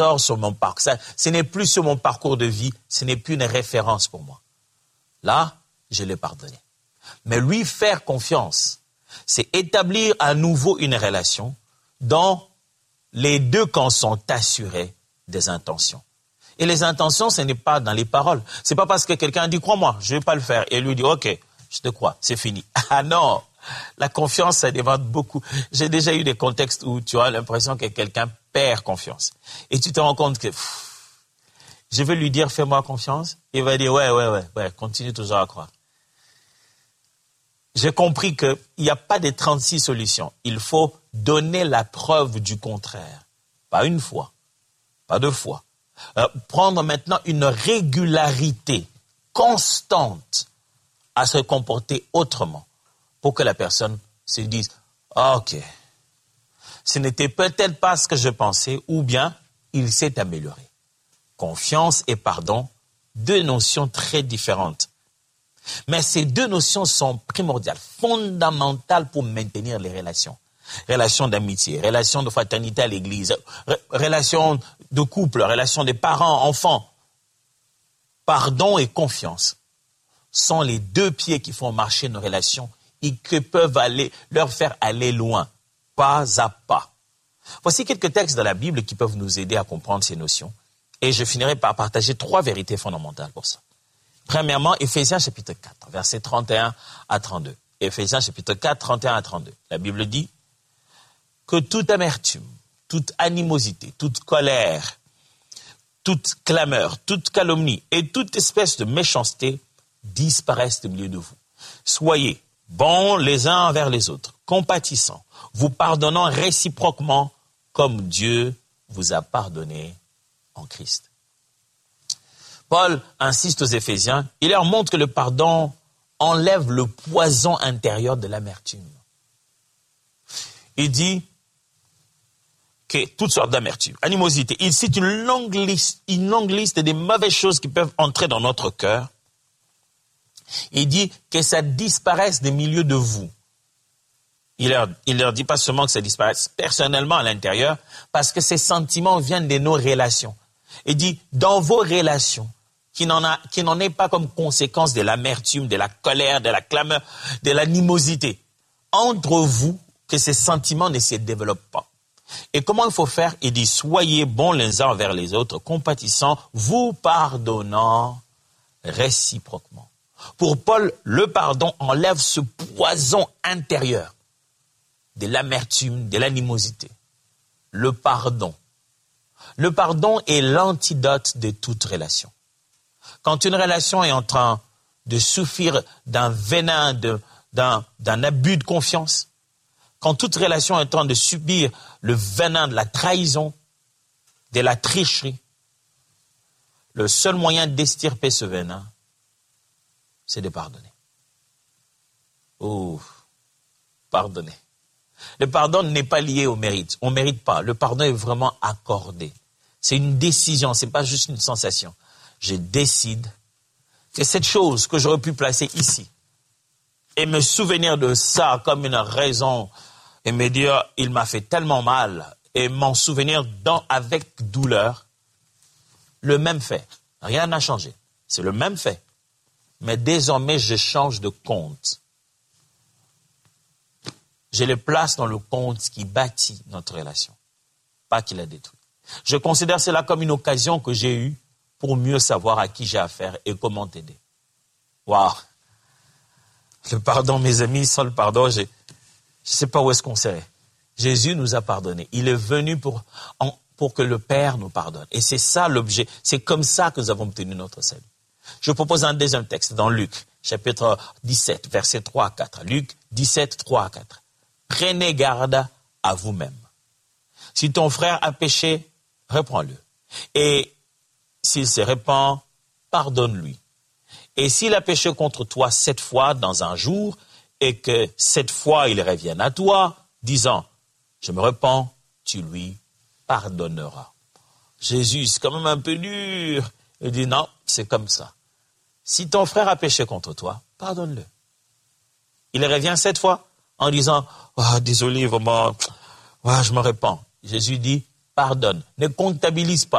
sur mon parcours. Ce n'est plus sur mon parcours de vie, ce n'est plus une référence pour moi. Là, je l'ai pardonné. Mais lui faire confiance, c'est établir à nouveau une relation dont les deux camps sont assurés des intentions. Et les intentions, ce n'est pas dans les paroles. C'est pas parce que quelqu'un dit « crois-moi, je vais pas le faire » et lui dit « ok, je te crois, c'est fini ». Ah non, la confiance, ça demande beaucoup. J'ai déjà eu des contextes où tu as l'impression que quelqu'un perd confiance. Et tu te rends compte que je vais lui dire « fais-moi confiance ». Il va dire « ouais, continue toujours à croire ». J'ai compris qu'il n'y a pas de 36 solutions. Il faut donner la preuve du contraire. Pas une fois, pas deux fois. Prendre maintenant une régularité constante à se comporter autrement pour que la personne se dise « ok, ce n'était peut-être pas ce que je pensais ou bien il s'est amélioré ». Confiance et pardon, deux notions très différentes. Mais ces deux notions sont primordiales, fondamentales pour maintenir les relations. Relations d'amitié, relations de fraternité à l'église, relations de couple, relations de parents, enfants. Pardon et confiance sont les deux pieds qui font marcher nos relations et qui peuvent leur faire aller loin, pas à pas. Voici quelques textes de la Bible qui peuvent nous aider à comprendre ces notions. Et je finirai par partager 3 vérités fondamentales pour ça. Premièrement, Éphésiens chapitre 4, versets 31 à 32. Éphésiens chapitre 4, 31 à 32. La Bible dit que toute amertume, toute animosité, toute colère, toute clameur, toute calomnie et toute espèce de méchanceté disparaissent du milieu de vous. Soyez bons les uns envers les autres, compatissants, vous pardonnant réciproquement comme Dieu vous a pardonné en Christ. Paul insiste aux Éphésiens, il leur montre que le pardon enlève le poison intérieur de l'amertume. Il dit que toutes sortes d'amertume, animosité, il cite une longue liste des mauvaises choses qui peuvent entrer dans notre cœur. Il dit que ça disparaisse des milieux de vous. Il leur dit pas seulement que ça disparaisse personnellement à l'intérieur, parce que ces sentiments viennent de nos relations. Il dit, dans vos relations, qui n'en est pas comme conséquence de l'amertume, de la colère, de la clameur, de l'animosité. Entre vous, que ces sentiments ne se développent pas. Et comment il faut faire? Il dit, soyez bons les uns envers les autres, compatissants, vous pardonnant réciproquement. Pour Paul, le pardon enlève ce poison intérieur de l'amertume, de l'animosité. Le pardon. Le pardon est l'antidote de toute relation. Quand une relation est en train de souffrir d'un venin, d'un abus de confiance, quand toute relation est en train de subir le venin de la trahison, de la tricherie, le seul moyen d'extirper ce venin, c'est de pardonner. Oh, pardonner. Le pardon n'est pas lié au mérite. On ne mérite pas. Le pardon est vraiment accordé. C'est une décision, ce n'est pas juste une sensation. Je décide que cette chose que j'aurais pu placer ici et me souvenir de ça comme une raison et me dire il m'a fait tellement mal et m'en souvenir avec douleur, le même fait. Rien n'a changé. C'est le même fait. Mais désormais, je change de compte. Je le place dans le compte qui bâtit notre relation, pas qui la détruit. Je considère cela comme une occasion que j'ai eue pour mieux savoir à qui j'ai affaire et comment t'aider. Waouh! Le pardon, mes amis, sans le pardon, je ne sais pas où est-ce qu'on serait. Jésus nous a pardonné. Il est venu pour que le Père nous pardonne. Et c'est ça l'objet. C'est comme ça que nous avons obtenu notre salut. Je propose un deuxième texte dans Luc, chapitre 17, versets 3 à 4. Luc 17, 3 à 4. Prenez garde à vous-même. Si ton frère a péché, reprends-le. Et s'il se repent, pardonne-lui. Et s'il a péché contre toi 7 fois dans un jour, et que 7 fois il revienne à toi, disant, je me repens, tu lui pardonneras. Jésus, c'est quand même un peu dur. Il dit, non, c'est comme ça. Si ton frère a péché contre toi, pardonne-le. Il revient 7 fois en disant, oh, désolé, vraiment, oh, je me repens. Jésus dit, pardonne. Ne comptabilise pas.